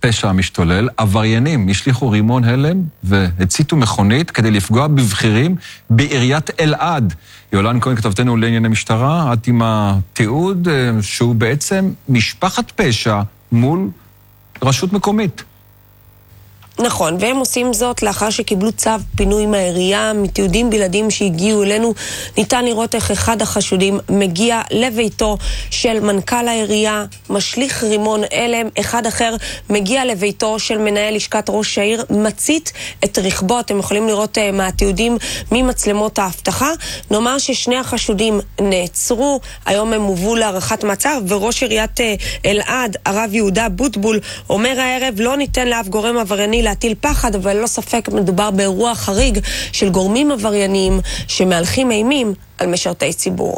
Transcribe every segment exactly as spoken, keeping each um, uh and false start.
הפשע המשתולל, עבריינים השליחו רימון הלם והציתו מכונית כדי לפגוע בבחירים בעיריית אלעד. יולן כהן, כתבתנו לענייני משטרה, את עם התיעוד שהוא בעצם משפחת פשע מול רשות מקומית. נכון, והם עושים זאת לאחר שקיבלו צו פינוי מהעירייה. מתיעודים בלעדים שהגיעו אלינו ניתן לראות איך אחד החשודים מגיע לביתו של מנכ"ל העירייה, משליך רימון הלם, אחד אחר מגיע לביתו של מנהל לשכת ראש העיר, מצית את רכבו. אתם יכולים לראות uh, מהתיעודים ממצלמות ההבטחה. נאמר ששני החשודים נעצרו, היום הם הובאו להערכת מעצר, וראש עיריית uh, אלעד, הרב יהודה בוטבול, אומר הערב לא ניתן לאף גורם עברייני להטיל פחד, אבל לא ספק מדובר באירוע חריג של גורמים עברייניים שמהלכים אימים על משרתי ציבור.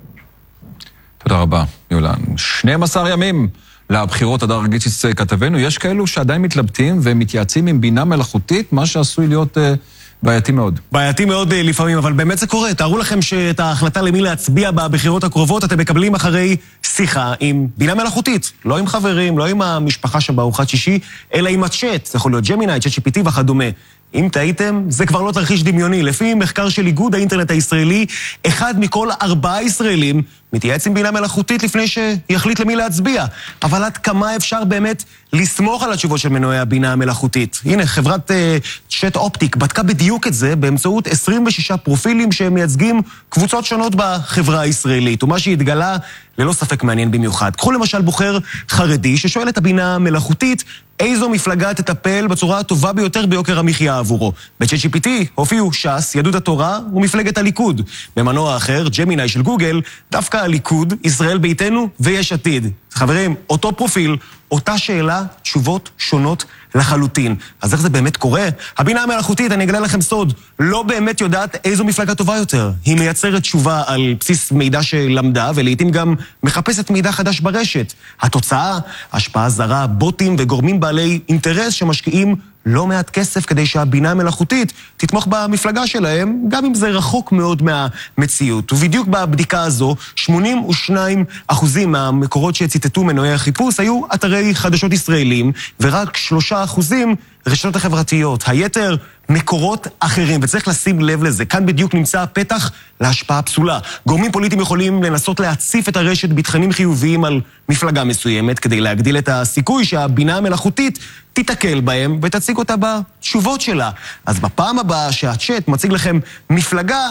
תודה רבה, יולן. שנים עשר ימים לבחירות. הדר גיציס כתבנו, יש כאלו שעדיין מתלבטים ומתייעצים עם בינה מלאכותית, מה שעשוי להיות uh, בעייתי מאוד. בעייתי מאוד uh, לפעמים, אבל באמת זה קורה. תארו לכם שאת ההחלטה למי להצביע בבחירות הקרובות אתם מקבלים אחרי שיחה עם בינה מלאכותית. לא עם חברים, לא עם המשפחה שבארוחת שישי, אלא עם הצ'אט. זה יכול להיות ג'מיני, צ'אט ג'י פי טי וכדומה. אם טעיתם, זה כבר לא תרחיש דמיוני. לפי מחקר של איגוד האינטרנט הישראלי, אחד מכל ארבעה ישראלים מתייעץ עם בינה מלאכותית לפני שיחליט למי להצביע. אבל עד כמה אפשר באמת לסמוך על התשובות של מנועי הבינה המלאכותית? הנה, חברת צ'אט אופטיק בדקה בדיוק את זה באמצעות עשרים ושישה פרופילים שמייצגים קבוצות שונות בחברה הישראלית. ומה שהתגלה ללא ספק מעניין במיוחד. קחו למשל בוחר חרדי ששואל את הבינה המלאכותית איזו מפלגה תטפל בצורה הטובה ביותר ביוקר המחיה עבורו. ב-צ'אט ג'י פי טי הופיעו ש"ס, יהדות התורה ומפלגת הליכוד. במנוע אחר, ג'מיני של גוגל, דווקא הליכוד, ישראל ביתנו ויש עתיד. חברים, אותו פרופיל, אותה שאלה, תשובות שונות לחלוטין. אז איך זה באמת קורה? הבינה המלאכותית, אני אגלה לכם סוד, לא באמת יודעת איזו מפלגה טובה יותר. היא מייצרת תשובה על בסיס מידע שלמדה, ולעיתים גם מחפשת מידע חדש ברשת. התוצאה, השפעה זרה, בוטים וגורמים בעלי אינטרס שמשקיעים לא מעט כסף כדי שהבינה המלאכותית תתמוך במפלגה שלהם, גם אם זה רחוק מאוד מהמציאות. ובדיוק בבדיקה הזו, שמונים ושניים אחוזים מהמקורות שציטטו מנועי החיפוש היו אתרי חדשות ישראלים, ורק שלושה אחוזים רשתות החברתיות. היתר מקורות אחרים, וצריך לשים לב לזה. כאן בדיוק נמצא הפתח להשפעה פסולה. גורמים פוליטיים יכולים לנסות להציף את הרשת בתכנים חיוביים על מפלגה מסוימת, כדי להגדיל את הסיכוי שהבינה המלאכותית תתקל בהם ותציג אותה בתשובות שלה. אז בפעם הבאה שהצ'אט מציג לכם מפלגה,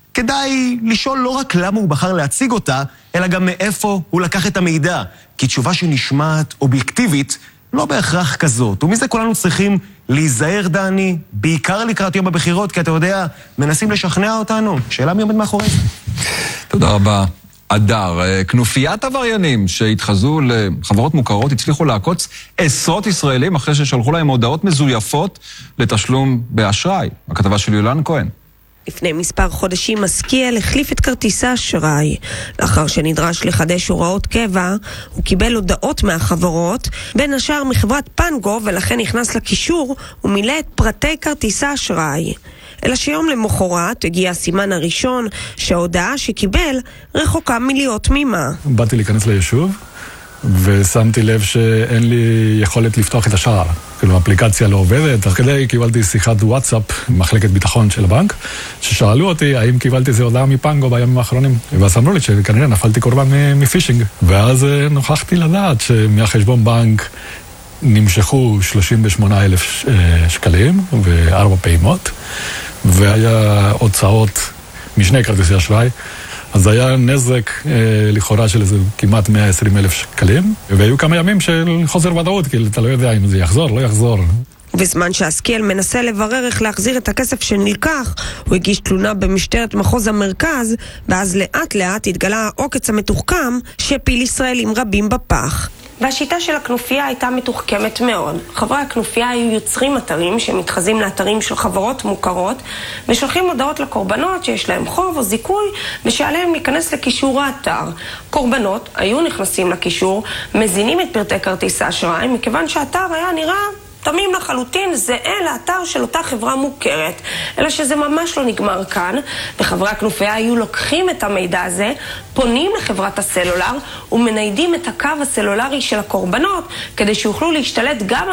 כדאי לשאול לא רק למה הוא בחר להציג אותה, אלא גם מאיפה הוא לקח את המידע. כי תשובה שנשמעת אובייקטיבית לא בהכרח כזאת. ומזה כולנו צריכים להיזהר, דני, בעיקר לקראת יום הבחירות, כי אתה יודע, מנסים לשכנע אותנו. שאלה מי עומד מאחורי זה. תודה רבה. אדר, כנופיית עבריינים שהתחזו לחברות מוכרות הצליחו לעקוץ עשרות ישראלים אחרי ששלחו להם הודעות מזויפות לתשלום באשראי. הכתבה של יולן כהן. לפני מספר חודשים משכיל החליף את כרטיס האשראי. לאחר שנדרש לחדש הוראות קבע, הוא קיבל הודעות מהחברות, בין השאר מחברת פנגו, ולכן נכנס לקישור ומילא את פרטי כרטיס האשראי. אלא שיום למחרת הגיע הסימן הראשון שההודעה שקיבל רחוקה מלהיות תמימה. באתי להיכנס ליישוב ושמתי לב שאין לי יכולת לפתוח את השער. כאילו, האפליקציה לא עובדת. אחרי כדי קיבלתי שיחת וואטסאפ ממחלקת ביטחון של הבנק, ששאלו אותי האם קיבלתי איזו הודעה מפנגו בימים האחרונים. ואז אמרו לי שכנראה נפלתי קורבן מפישינג. ואז נוכחתי לדעת שמהחשבון בנק נמשכו שלושים ושמונה אלף שקלים וארבע פעימות, והיה הוצאות משני כרטיסי אשראי. אז היה נזק אה, לכאורה של איזה כמעט מאה ועשרים אלף שקלים, והיו כמה ימים של חוסר ודאות, כי אתה לא יודע אם זה יחזור, לא יחזור. ובזמן שהשכיל מנסה לברר איך להחזיר את הכסף שנלקח, הוא הגיש תלונה במשטרת מחוז המרכז, ואז לאט לאט התגלה העוקץ המתוחכם שהפיל ישראלים רבים בפח. והשיטה של הכנופיה הייתה מתוחכמת מאוד. חברי הכנופיה היו יוצרים אתרים שמתחזים לאתרים של חברות מוכרות, ושולחים הודעות לקורבנות שיש להם חוב או זיכוי, ושעליהם להיכנס לקישור האתר. קורבנות היו נכנסים לקישור, מזינים את פרטי כרטיס האשראי, מכיוון שהאתר היה נראה תמים לחלוטין, זהה לאתר של אותה חברה מוכרת. אלא שזה ממש לא נגמר כאן, וחברי הכנופיה היו לוקחים את המידע הזה, פונים לחברת הסלולר, ומניידים את הקו הסלולרי של הקורבנות, כדי שיוכלו להשתלט גם